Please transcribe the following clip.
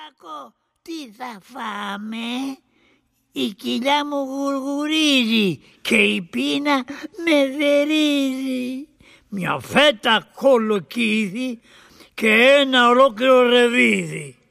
Κακό, τι θα φάμε? Η κοιλιά μου γουργουρίζει και η πείνα με δερίζει. Μια φέτα κολοκύθι και ένα ολόκληρο ρεβίδι.